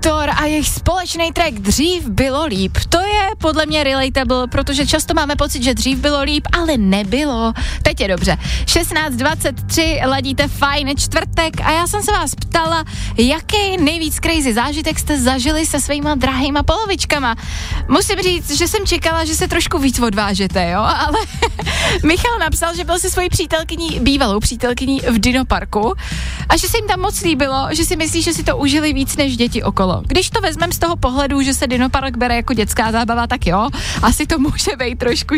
Viktor a jejich společný track Dřív bylo líp. To je podle mě relatable, protože často máme pocit, že dřív bylo líp, ale nebylo. Teď je dobře. 16:23, ladíte fajn čtvrtek a já jsem se vás ptala, jaký nejvíc crazy zážitek jste zažili se svýma drahýma polovičkama. Musím říct, že jsem čekala, že se trošku víc odvážete, jo, ale Michal napsal, že byl se svojí bývalou přítelkyní v Dinoparku a že se jim tam moc líbilo, že si myslí, že si to užili víc než děti okolo. Když to vezmeme z toho pohledu, že se Dinopark bere jako dětská zábava, tak jo, asi to může být trošku